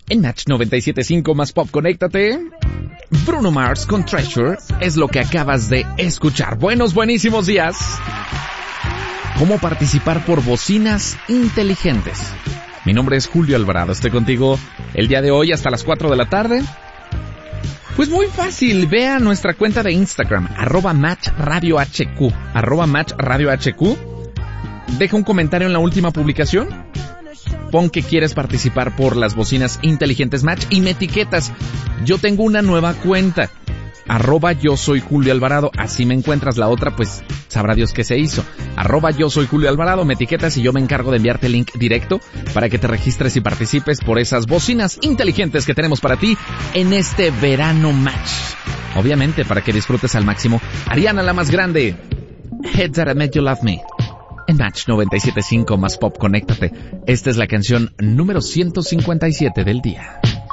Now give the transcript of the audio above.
En Match 97.5 más pop, conéctate. Bruno Mars con Treasure es lo que acabas de escuchar. Buenísimos días. ¿Cómo participar por bocinas inteligentes? Mi nombre es Julio Alvarado. Estoy contigo el día de hoy hasta las 4 de la tarde. Pues muy fácil, ve a nuestra cuenta de Instagram, @MatchRadioHQ, @MatchRadioHQ. Deja un comentario en la última publicación. Pon que quieres participar por las bocinas inteligentes Match y me etiquetas. Yo tengo una nueva cuenta, @yo soy Julio Alvarado. Así me encuentras. La otra, pues, sabrá Dios qué se hizo. @yo soy Julio Alvarado. Me etiquetas y yo me encargo de enviarte el link directo para que te registres y participes por esas bocinas inteligentes que tenemos para ti en este verano Match. Obviamente, para que disfrutes al máximo. Ariana, la más grande. Head That I Made You Love Me. En Match 97.5 más pop, conéctate. Esta es la canción número 157 del día.